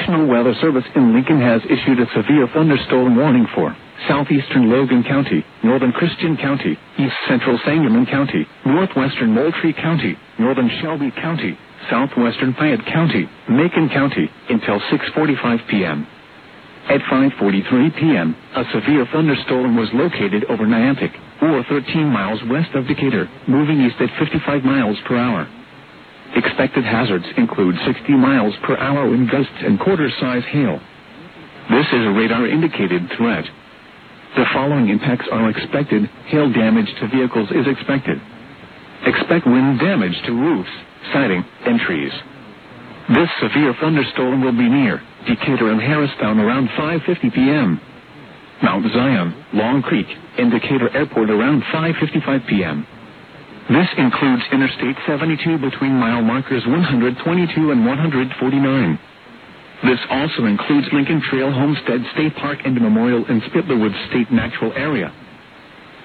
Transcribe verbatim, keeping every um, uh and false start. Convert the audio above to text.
National Weather Service in Lincoln has issued a severe thunderstorm warning for southeastern Logan County, northern Christian County, east central Sangamon County, northwestern Moultrie County, northern Shelby County, southwestern Fayette County, Macon County, until six forty-five p.m. At five forty-three p.m., a severe thunderstorm was located over Niantic, or thirteen miles west of Decatur, moving east at fifty-five miles per hour. Expected hazards include sixty miles per hour wind gusts and quarter-size hail. This is a radar-indicated threat. The following impacts are expected. Hail damage to vehicles is expected. Expect wind damage to roofs, siding, and trees. This severe thunderstorm will be near Decatur and Harristown around five fifty p.m. Mount Zion, Long Creek, and Decatur Airport around five fifty-five p.m. This includes Interstate seventy-two between mile markers one twenty-two and one forty-nine. This also includes Lincoln Trail Homestead State Park and Memorial and Spittlerwood State Natural Area.